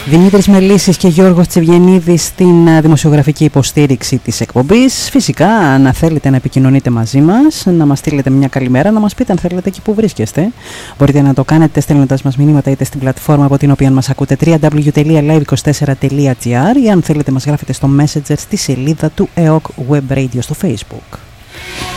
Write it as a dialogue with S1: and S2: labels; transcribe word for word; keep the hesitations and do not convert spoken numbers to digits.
S1: Δημήτρης Μελίσης και Γιώργος Τσιβιενίδης στην δημοσιογραφική υποστήριξη της εκπομπής. Φυσικά, αν θέλετε να επικοινωνείτε μαζί μας, να μας στείλετε μια καλημέρα, να μας πείτε αν θέλετε εκεί που βρίσκεστε. Μπορείτε να το κάνετε στέλνοντας μας μηνύματα είτε στην πλατφόρμα από την οποία μας ακούτε double-u double-u double-u τελεία live είκοσι τέσσερα τελεία gr ή αν θέλετε μας γράφετε στο Messenger στη σελίδα του ι έι ο σι Web Radio στο Facebook.